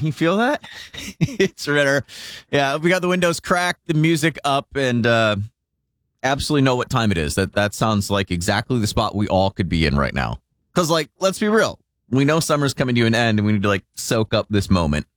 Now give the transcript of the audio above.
You feel that? It's better. Yeah, we got the windows cracked, the music up, and absolutely know what time it is. That sounds like exactly the spot we all could be in right now. Because, like, let's be real. We know summer's coming to an end, and we need to, like, soak up this moment.